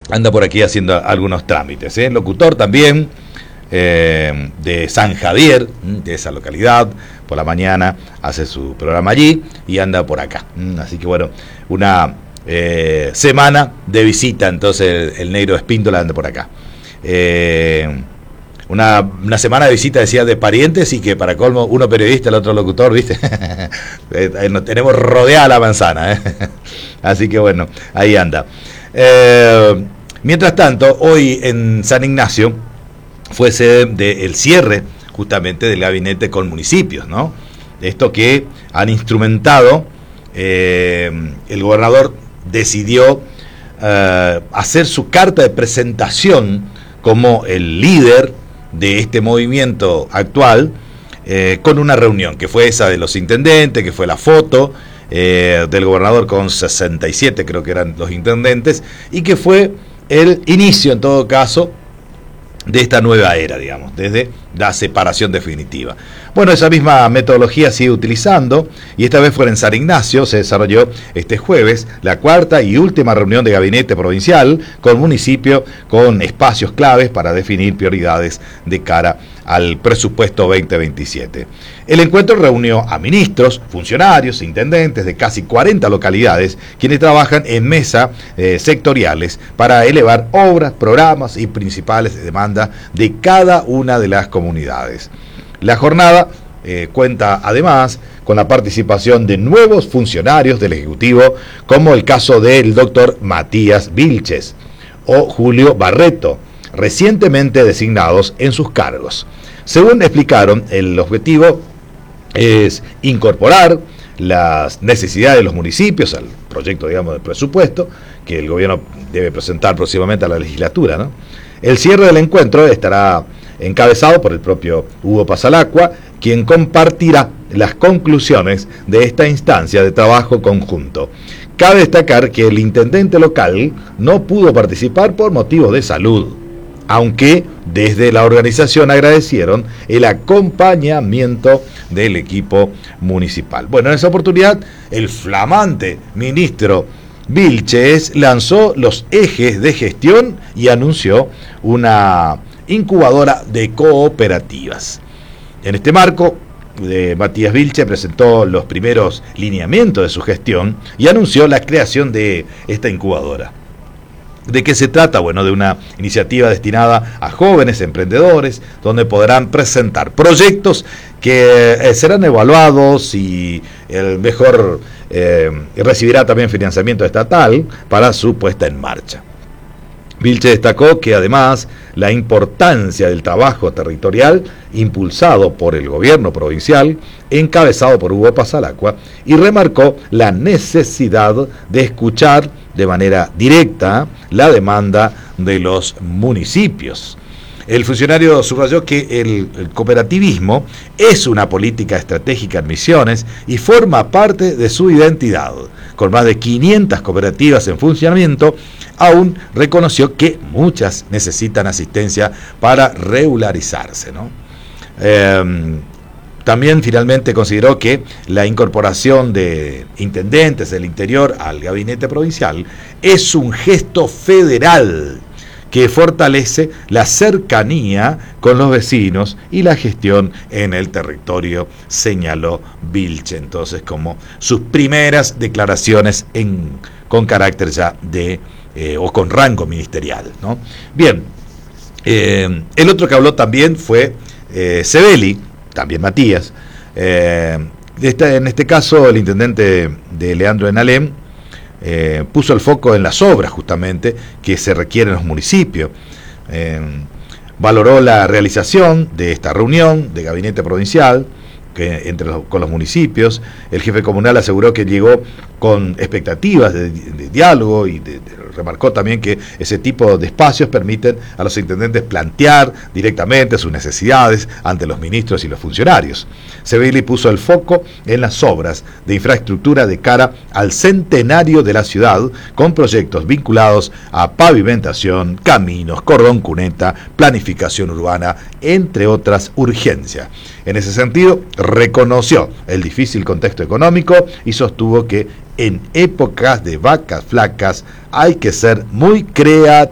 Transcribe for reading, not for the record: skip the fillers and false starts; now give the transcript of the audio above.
anda por aquí haciendo algunos trámites, ¿eh? Locutor también, de San Javier, de esa localidad. Por la mañana hace su programa allí y anda por acá. Así que bueno, una semana de visita, entonces el negro Espíndola anda por acá. Una semana de visita, decía, de parientes, y que para colmo, uno periodista, el otro locutor, ¿viste? Nos tenemos rodeada la manzana, ¿eh? Así que bueno, ahí anda. Mientras tanto, hoy en San Ignacio fue sede del cierre justamente del gabinete con municipios, ¿no? Esto que han instrumentado, el gobernador decidió hacer su carta de presentación como el líder de este movimiento actual, con una reunión, que fue esa de los intendentes, que fue la foto del gobernador con 67, creo que eran los intendentes, y que fue el inicio, en todo caso, de esta nueva era, digamos, desde la separación definitiva. Bueno, esa misma metodología sigue utilizando, y esta vez fue en San Ignacio. Se desarrolló este jueves la cuarta y última reunión de gabinete provincial con municipio, con espacios claves para definir prioridades de cara al presupuesto 2027. El encuentro reunió a ministros, funcionarios, intendentes de casi 40 localidades, quienes trabajan en mesas sectoriales para elevar obras, programas y principales demandas de cada una de las comunidades. La jornada cuenta además con la participación de nuevos funcionarios del Ejecutivo, como el caso del doctor Matías Vilches o Julio Barreto, recientemente designados en sus cargos. Según explicaron, el objetivo es incorporar las necesidades de los municipios al proyecto, digamos, de presupuesto que el gobierno debe presentar próximamente a la legislatura, ¿no? El cierre del encuentro estará encabezado por el propio Hugo Pasalacqua, quien compartirá las conclusiones de esta instancia de trabajo conjunto. Cabe destacar que el intendente local no pudo participar por motivos de salud, aunque desde la organización agradecieron el acompañamiento del equipo municipal. Bueno, en esa oportunidad, el flamante ministro Vilches lanzó los ejes de gestión y anunció una incubadora de cooperativas. En este marco, Matías Vilches presentó los primeros lineamientos de su gestión y anunció la creación de esta incubadora. ¿De qué se trata? Bueno, de una iniciativa destinada a jóvenes emprendedores, donde podrán presentar proyectos que serán evaluados, y el mejor recibirá también financiamiento estatal para su puesta en marcha. Vilches destacó que además la importancia del trabajo territorial impulsado por el gobierno provincial, encabezado por Hugo Pasalacqua, y remarcó la necesidad de escuchar de manera directa la demanda de los municipios. El funcionario subrayó que el cooperativismo es una política estratégica en Misiones y forma parte de su identidad. Con más de 500 cooperativas en funcionamiento, aún reconoció que muchas necesitan asistencia para regularizarse, ¿no? También finalmente consideró que la incorporación de intendentes del interior al gabinete provincial es un gesto federal que fortalece la cercanía con los vecinos y la gestión en el territorio, señaló Vilches, entonces, como sus primeras declaraciones con carácter ya de o con rango ministerial, ¿no? Bien, el otro que habló también fue Sebeli, también Matías. En este caso, el intendente de Leandro en Alem puso el foco en las obras justamente que se requieren en los municipios. Valoró la realización de esta reunión de gabinete provincial con los municipios. El jefe comunal aseguró que llegó con expectativas de diálogo y remarcó también que ese tipo de espacios permiten a los intendentes plantear directamente sus necesidades ante los ministros y los funcionarios. Sebeli puso el foco en las obras de infraestructura de cara al centenario de la ciudad, con proyectos vinculados a pavimentación, caminos, cordón cuneta, planificación urbana, entre otras urgencias. En ese sentido, reconoció el difícil contexto económico y sostuvo que en épocas de vacas flacas hay que ser muy creativo.